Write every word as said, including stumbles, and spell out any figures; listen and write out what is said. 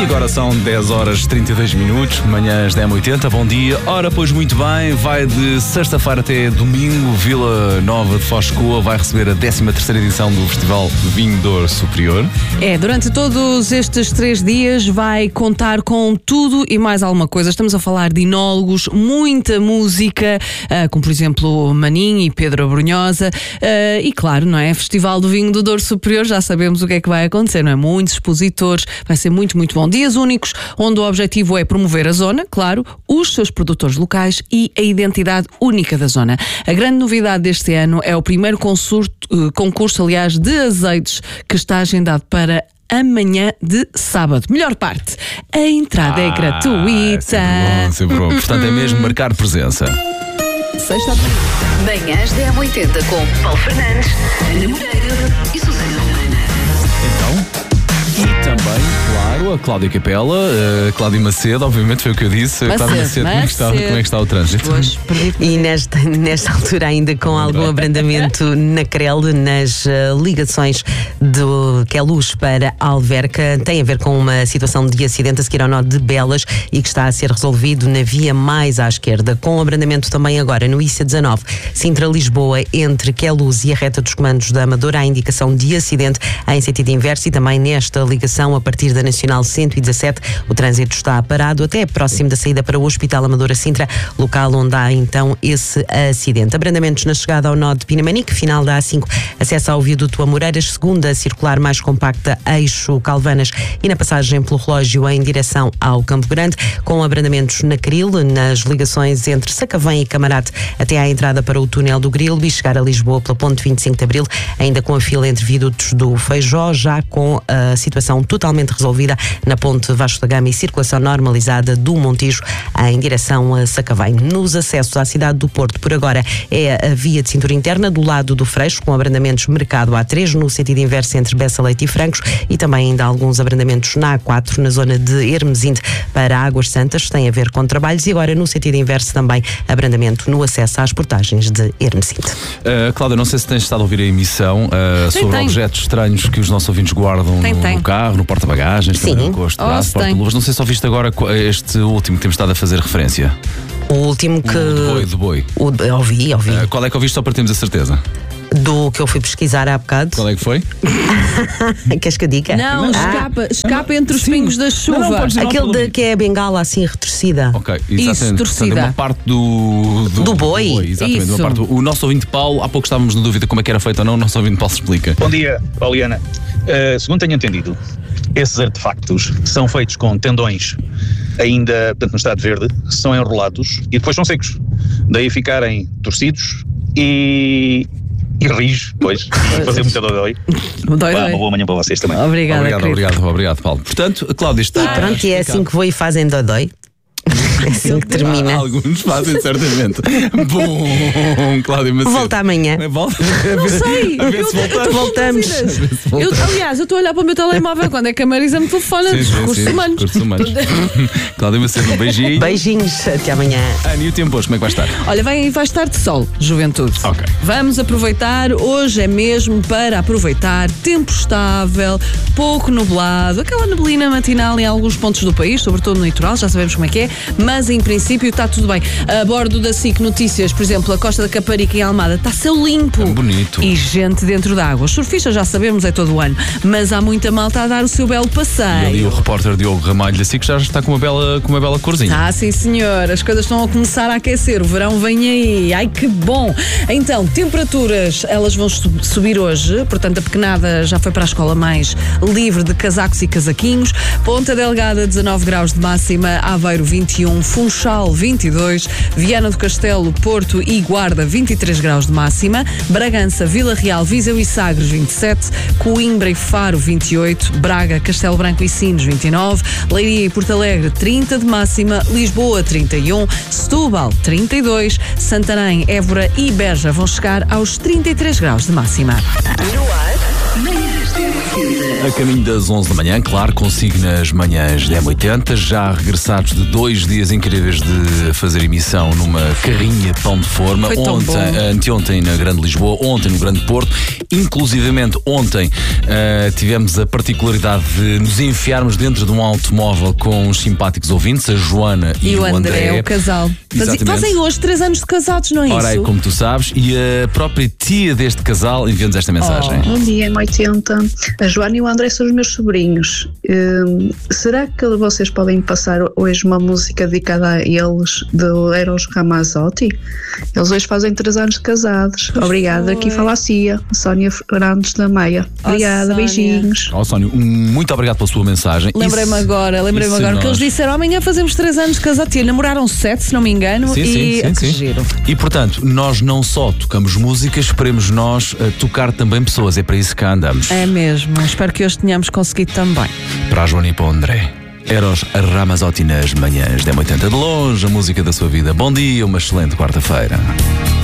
E agora são dez horas e trinta e dois minutos, manhãs da M oitenta, bom dia. Ora, pois muito bem, vai de sexta-feira até domingo, Vila Nova de Foz de Coa vai receber a décima terceira edição do Festival Vinho Douro Superior. É, durante todos estes três dias vai contar com tudo e mais alguma coisa. Estamos a falar de enólogos, muita música, uh, como por exemplo Maninho e Pedro Abrunhosa, uh, e claro, não é? Festival do Vinho do Douro Superior, já sabemos o que é que vai acontecer, não é? Muitos expositores, vai ser muito, muito bom. Dias únicos, onde o objetivo é promover a zona, claro, os seus produtores locais e a identidade única da zona. A grande novidade deste ano é o primeiro concurso, uh, concurso, aliás, de azeites que está agendado para amanhã de sábado. Melhor parte, a entrada ah, é gratuita. Sempre bom, sempre bom. Portanto, é mesmo marcar presença. Sexta-feira. Manhãs da M oitenta com Paulo Fernandes, Ana Moreira e Susana Romana. Então, e também, claro, a Cláudia Capela, a Cláudia Macedo, obviamente foi o que eu disse. Macedo, Cláudia Macedo, como é, que está, como é que está o trânsito? Pois, e nesta, nesta altura ainda com algum abrandamento na C R E L, nas uh, ligações do Queluz para Alverca, tem a ver com uma situação de acidente a seguir ao nó de Belas e que está a ser resolvido na via mais à esquerda, com abrandamento também agora no I C dezanove, Sintra-Lisboa, entre Queluz e a reta dos comandos da Amadora, há indicação de acidente em sentido inverso e também nesta ligação a partir da Nacional cento e dezassete, o trânsito está parado até próximo da saída para o Hospital Amadora Sintra, local onde há então esse acidente. Abrandamentos na chegada ao nó de Pinamanique, final da A cinco, acesso ao viaduto Amoreiras, segunda circular mais compacta, eixo Calvanas, e na passagem pelo relógio em direção ao Campo Grande, com abrandamentos na Cril, nas ligações entre Sacavém e Camarate até à entrada para o túnel do Grilo e chegar a Lisboa pela ponte vinte e cinco de Abril, ainda com a fila entre viadutos do Feijó, já com a situação totalmente resolvida na ponte Vasco da Gama e circulação normalizada do Montijo em direção a Sacavém. Nos acessos à cidade do Porto, por agora, é a via de cintura interna do lado do Freixo, com abrandamentos mercado A três, no sentido inverso entre Bessa Leite e Francos, e também ainda alguns abrandamentos na A quatro, na zona de Hermesinde para Águas Santas, tem a ver com trabalhos, e agora no sentido inverso também abrandamento no acesso às portagens de Hermesinde. Uh, Cláudia, não sei se tens estado a ouvir a emissão uh, tem, sobre tem. objetos estranhos que os nossos ouvintes guardam tem, no, tem. no carro, no porta-bagagens, Sim. também no costo de braço, Oh, porta-luvas. Não sei se ouviste agora este último que temos estado a fazer referência. O último que... O de boi, de boi. O de... Ouvi, ouvi. Uh, qual é que ouviste, só para termos a certeza? Do que eu fui pesquisar há bocado. Qual é que foi? Queres que eu diga? Não, Ah. escapa, escapa entre os Sim. pingos da chuva. Não, não, podes dizer. Aquele de, que é a bengala assim retorcida. Ok, Isso, exatamente. torcida. Portanto, é uma parte do... Do boi. Exatamente, Isso. uma parte do... O nosso ouvinte Paulo, há pouco estávamos na dúvida como é que era feito ou não, o nosso ouvinte Paulo se explica. Bom dia, Pauliana. Uh, segundo tenho entendido, esses artefactos são feitos com tendões ainda, portanto, no estado verde, são enrolados e depois são secos. Daí ficarem torcidos e... e rijos, pois, e fazer muito dói-dói. Dói, Vá, dói. uma boa manhã para vocês também. Obrigada, Obrigado, querido. obrigado, obrigado, Paulo. Portanto, a Cláudia está... E pronto, e é assim que vou e fazem dodói. É assim que termina. Alguns fazem, certamente. Bom, Cláudia Macedo. Volta amanhã. Volta. Não sei. A ver eu se tenho voltamos. Voltamos. Eu, aliás, eu estou a olhar para o meu telemóvel quando é que a Marisa me telefona Sim, dos sim, recursos sim, humanos. recursos humanos. Cláudia Macedo, um beijinho. Beijinhos, até amanhã. Ana, e o tempo hoje, como é que vai estar? Olha, vai, vai estar de sol, juventude. Ok. Vamos aproveitar, hoje é mesmo para aproveitar, tempo estável, pouco nublado, aquela neblina matinal em alguns pontos do país, sobretudo no litoral, já sabemos como é que é, mas em princípio está tudo bem. A bordo da S I C Notícias, por exemplo, a Costa da Caparica em Almada está céu limpo. É bonito. E gente dentro d'água. Os surfistas já sabemos, é todo o ano, mas há muita malta a dar o seu belo E passeio. ali o repórter Diogo Ramalho da S I C já está com uma bela, com uma bela corzinha. Ah, sim senhor, as coisas estão a começar a aquecer, o verão vem aí, ai que bom! Então, temperaturas, elas vão subir hoje, portanto a pequenada já foi para a escola mais livre de casacos e casaquinhos. Ponta Delgada dezanove graus de máxima, Aveiro vinte e um, Funchal vinte e dois, Viana do Castelo, Porto e Guarda vinte e três graus de máxima, Bragança, Vila Real, Viseu e Sagres vinte e sete, Coimbra e Faro vinte e oito, Braga, Castelo Branco e Sines vinte e nove, Leiria e Porto Alegre trinta de máxima, Lisboa trinta e um, Setúbal trinta e dois, Santarém, Évora e Beja vão chegar aos trinta e três graus de máxima. No ar, Manhãs A caminho das onze da manhã, claro, consigo nas manhãs da M oitenta, já regressados de dois dias incríveis de fazer emissão numa carrinha pão de forma. Foi tão ontem, bom. anteontem na Grande Lisboa, ontem no Grande Porto, inclusivamente ontem uh, tivemos a particularidade de nos enfiarmos dentro de um automóvel com os simpáticos ouvintes, a Joana e, E o André, André, o casal. Exatamente. Fazem hoje três anos de casados, não é Ora, aí, isso? como tu sabes, e a própria tia deste casal enviou-nos esta mensagem. Oh. Bom dia, M oitenta. A Joana e o André são os meus sobrinhos. Hum, será que vocês podem passar hoje uma música dedicada a eles, do Eros Ramazzotti? Eles hoje fazem três anos de casados. Pois Obrigada. foi. Aqui fala a Cia, Sónia Fernandes da Meia. Oh, Obrigada, Sónia. beijinhos. Ó, Sónio, muito obrigado pela sua mensagem. Lembrei-me E se- agora, lembrei-me e se agora que nós- eles disseram amanhã fazemos três anos de casados. E namoraram sete, se não me engano. Sim, e sim, sim, que sim. giro. E portanto, nós não só tocamos música, esperemos nós eh, tocar também pessoas. É para isso que cá andamos. É mesmo. Espero que hoje tenhamos conseguido também. Para a Joana e para o André. Eros Ramazzotti nas manhãs da M oitenta. De longe, a música da sua vida. Bom dia, uma excelente quarta-feira.